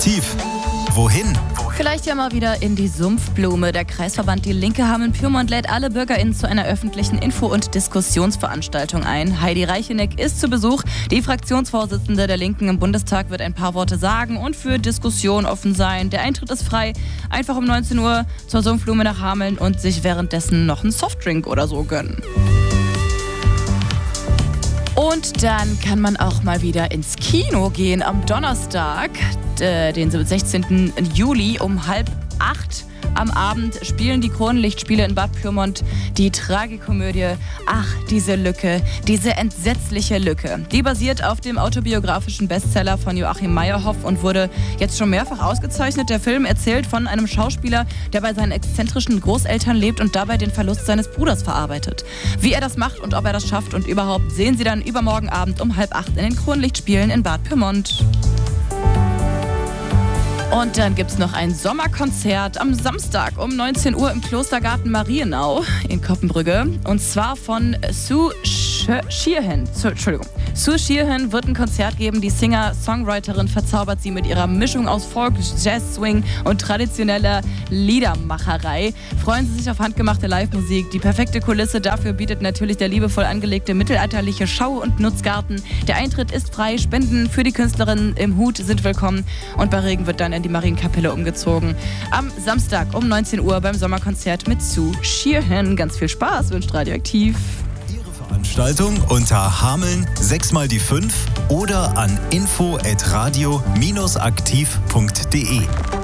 Tief. Wohin? Vielleicht ja mal wieder in die Sumpfblume. Der Kreisverband Die Linke Hameln-Pyrmont lädt alle BürgerInnen zu einer öffentlichen Info- und Diskussionsveranstaltung ein. Heidi Reicheneck ist zu Besuch. Die Fraktionsvorsitzende der Linken im Bundestag wird ein paar Worte sagen und für Diskussion offen sein. Der Eintritt ist frei. Einfach um 19 Uhr zur Sumpfblume nach Hameln und sich währenddessen noch einen Softdrink oder so gönnen. Und dann kann man auch mal wieder ins Kino gehen am Donnerstag, den 16. Juli um 7:30 am Abend spielen die Kronenlichtspiele in Bad Pyrmont die Tragikomödie Ach, diese Lücke, diese entsetzliche Lücke. Die basiert auf dem autobiografischen Bestseller von Joachim Meyerhoff und wurde jetzt schon mehrfach ausgezeichnet. Der Film erzählt von einem Schauspieler, der bei seinen exzentrischen Großeltern lebt und dabei den Verlust seines Bruders verarbeitet. Wie er das macht und ob er das schafft und überhaupt, sehen Sie dann übermorgen Abend um 7:30 in den Kronenlichtspielen in Bad Pyrmont. Und dann gibt's noch ein Sommerkonzert am Samstag um 19 Uhr im Klostergarten Marienau in Koppenbrügge. Und zwar von Sue Sheehan. Sue Sheehan wird ein Konzert geben. Die Singer-Songwriterin verzaubert sie mit ihrer Mischung aus Folk, Jazz, Swing und traditioneller Liedermacherei. Freuen Sie sich auf handgemachte Live-Musik. Die perfekte Kulisse dafür bietet natürlich der liebevoll angelegte mittelalterliche Schau- und Nutzgarten. Der Eintritt ist frei. Spenden für die Künstlerin im Hut sind willkommen. Und bei Regen wird dann in die Marienkapelle umgezogen. Am Samstag um 19 Uhr beim Sommerkonzert mit Sue Sheehan. Ganz viel Spaß, wünscht Radioaktiv. Veranstaltung unter Hameln 6x5 oder an info@radio-aktiv.de.